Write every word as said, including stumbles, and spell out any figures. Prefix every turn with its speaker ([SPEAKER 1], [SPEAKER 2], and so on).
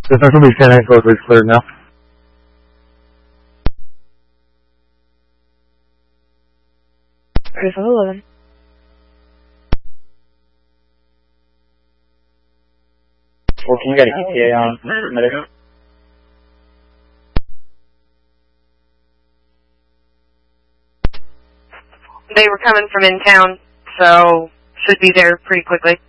[SPEAKER 1] The Central Beach ten nine code is cleared now.
[SPEAKER 2] Ready for eleven.
[SPEAKER 3] fourteen, we got an E T A on medical.
[SPEAKER 2] They were coming from in town, so should be there pretty quickly.